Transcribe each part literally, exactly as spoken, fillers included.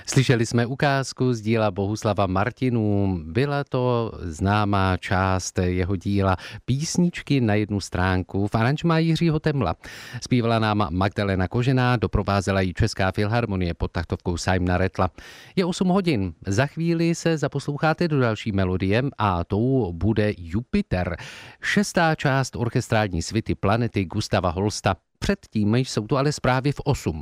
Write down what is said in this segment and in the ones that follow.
Slyšeli jsme ukázku z díla Bohuslava Martinů. Byla to známá část jeho díla Písničky na jednu stránku v aranžmá Jiřího Temla. Zpívala nám Magdalena Kožená, doprovázela ji Česká filharmonie pod taktovkou Simona Rattla. Je osm hodin. Za chvíli se zaposloucháte do další melodie a tou bude Jupiter. Šestá část orchestrální svity Planety Gustava Holsta. Předtím jsou to ale zprávy v osm.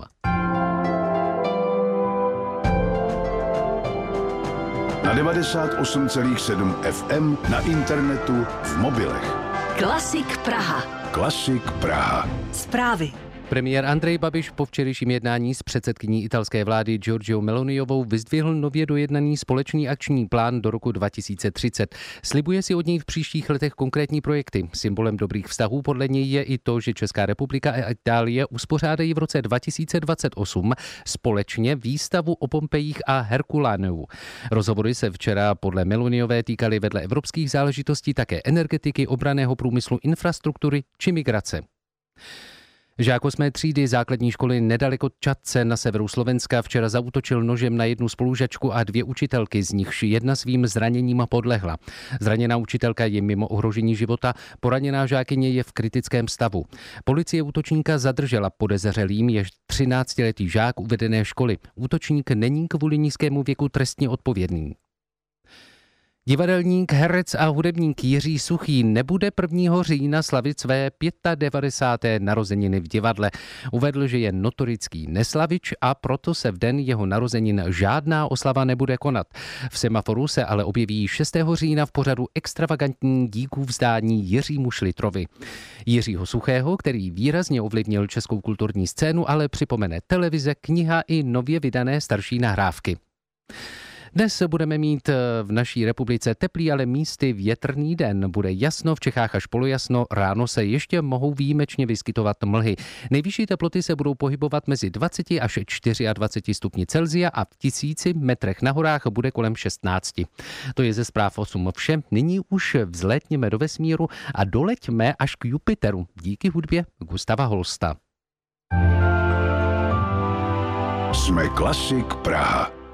Na devadesát osm celá sedm F M, na internetu, v mobilech. Klasik Praha. Klasik Praha. Zprávy. Premiér Andrej Babiš po včerejším jednání s předsedkyní italské vlády Giorgiou Meloniovou vyzdvihl nově dojednaný společný akční plán do roku dva tisíce třicet. Slibuje si od něj v příštích letech konkrétní projekty. Symbolem dobrých vztahů podle něj je i to, že Česká republika a Itálie uspořádají v roce dva tisíce dvacet osm společně výstavu o Pompejích a Herkuláneu. Rozhovory se včera podle Meloniové týkaly vedle evropských záležitostí také energetiky, obranného průmyslu, infrastruktury či migrace. Žák osmé třídy základní školy nedaleko Čadce na severu Slovenska včera zaútočil nožem na jednu spolužačku a dvě učitelky, z nichž jedna svým zraněním podlehla. Zraněná učitelka je mimo ohrožení života, poraněná žákyně je v kritickém stavu. Policie útočníka zadržela. Podezřelým je třináctiletý žák uvedené školy. Útočník není kvůli nízkému věku trestně odpovědný. Divadelník, herec a hudebník Jiří Suchý nebude prvního října slavit své devadesát pěté narozeniny v divadle. Uvedl, že je notorický neslavič a proto se v den jeho narozenin žádná oslava nebude konat. V Semaforu se ale objeví šestého října v pořadu extravagantní díků vzdání Jiřímu Šlitrovi. Jiřího Suchého, který výrazně ovlivnil českou kulturní scénu, ale připomene televize, kniha i nově vydané starší nahrávky. Dnes budeme mít v naší republice teplý, ale místy větrný den. Bude jasno, v Čechách až polojasno, ráno se ještě mohou výjimečně vyskytovat mlhy. Nejvyšší teploty se budou pohybovat mezi dvacet až dvacet čtyři stupni Celsia a v tisíci metrech na horách bude kolem šestnáct. To je ze zpráv osm vše. Nyní už vzlétněme do vesmíru a doleďme až k Jupiteru. Díky hudbě Gustava Holsta. Jsme Klasik Praha.